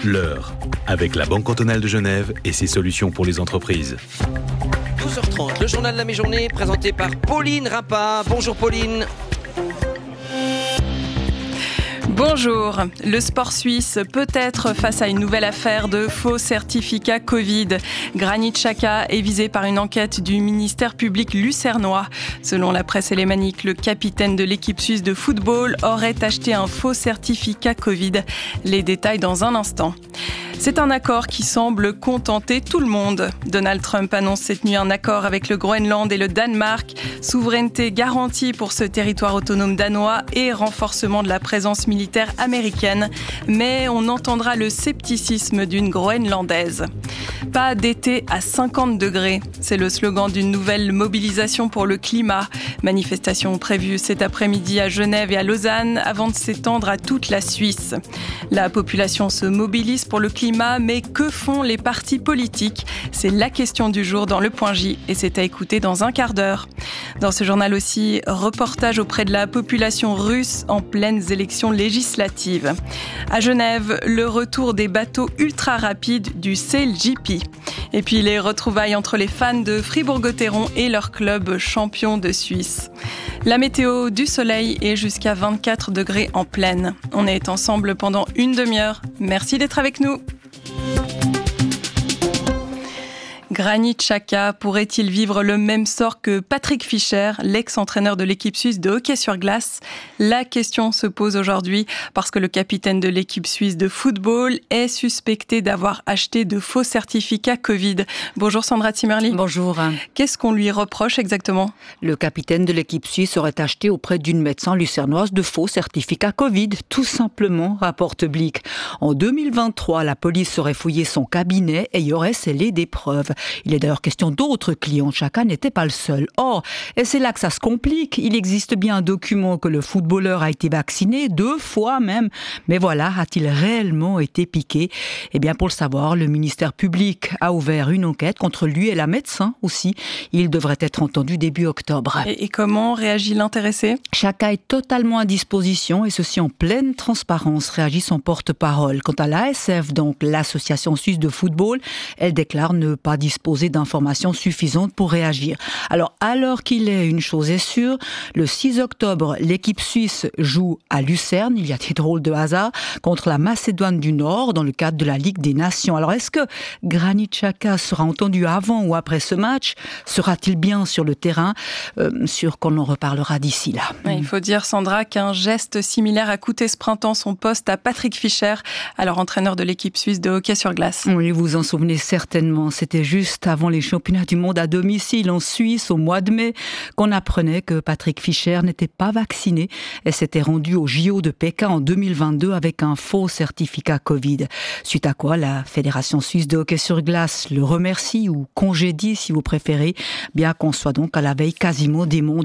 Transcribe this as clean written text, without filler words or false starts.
L'heure, avec la Banque cantonale de Genève et ses solutions pour les entreprises. 12h30, le journal de la mi-journée présenté par Pauline Rapin. Bonjour Pauline. Bonjour. Le sport suisse peut être face à une nouvelle affaire de faux certificats Covid. Granit Xhaka est visé par une enquête du ministère public lucernois. Selon la presse élémanique, le capitaine de l'équipe suisse de football aurait acheté un faux certificat Covid. Les détails dans un instant. C'est un accord qui semble contenter tout le monde. Donald Trump annonce cette nuit un accord avec le Groenland et le Danemark. Souveraineté garantie pour ce territoire autonome danois et renforcement de la présence militaire américaine. Mais on entendra le scepticisme d'une Groenlandaise. Pas d'été à 50 degrés. C'est le slogan d'une nouvelle mobilisation pour le climat. Manifestation prévue cet après-midi à Genève et à Lausanne avant de s'étendre à toute la Suisse. La population se mobilise pour le climat, mais que font les partis politiques ? C'est la question du jour dans le Point J et c'est à écouter dans un quart d'heure. Dans ce journal aussi, reportage auprès de la population russe en pleines élections législatives. À Genève, le retour des bateaux ultra rapides du SailGP. Et puis les retrouvailles entre les fans de Fribourg-Gotteron et leur club champion de Suisse. La météo, du soleil et jusqu'à 24 degrés en pleine. On est ensemble pendant une demi-heure. Merci d'être avec nous. Granit Xhaka pourrait-il vivre le même sort que Patrick Fischer, l'ex-entraîneur de l'équipe suisse de hockey sur glace ? La question se pose aujourd'hui parce que le capitaine de l'équipe suisse de football est suspecté d'avoir acheté de faux certificats Covid. Bonjour Sandra Zimmerli. Bonjour. Qu'est-ce qu'on lui reproche exactement ? Le capitaine de l'équipe suisse aurait acheté auprès d'une médecin lucernoise de faux certificats Covid, tout simplement, rapporte Blick. En 2023, la police aurait fouillé son cabinet et y aurait scellé des preuves. Il est d'ailleurs question d'autres clients. Xhaka n'était pas le seul. Or, et c'est là que ça se complique, il existe bien un document que le footballeur a été vacciné, 2 fois même. Mais voilà, a-t-il réellement été piqué ? Eh bien, pour le savoir, le ministère public a ouvert une enquête contre lui et la médecin aussi. Il devrait être entendu début octobre. Et comment réagit l'intéressé ? Xhaka est totalement à disposition et ceci en pleine transparence, réagit son porte-parole. Quant à l'ASF, donc l'association suisse de football, elle déclare ne pas disposer d'informations suffisantes pour réagir. Alors qu'il est, une chose est sûre, le 6 octobre, l'équipe suisse joue à Lucerne, il y a des drôles de hasard, contre la Macédoine du Nord dans le cadre de la Ligue des Nations. Alors est-ce que Granit Xhaka sera entendu avant ou après ce match ? Sera-t-il bien sur le terrain ? Sûr qu'on en reparlera d'ici là. Il faut dire, Sandra, qu'un geste similaire a coûté ce printemps son poste à Patrick Fischer, alors entraîneur de l'équipe suisse de hockey sur glace. Oui, vous en souvenez certainement, c'était juste avant les championnats du monde à domicile en Suisse au mois de mai qu'on apprenait que Patrick Fischer n'était pas vacciné et s'était rendu au JO de Pékin en 2022 avec un faux certificat Covid. Suite à quoi la Fédération suisse de hockey sur glace le remercie ou congédie si vous préférez, bien qu'on soit donc à la veille quasiment des mondiaux.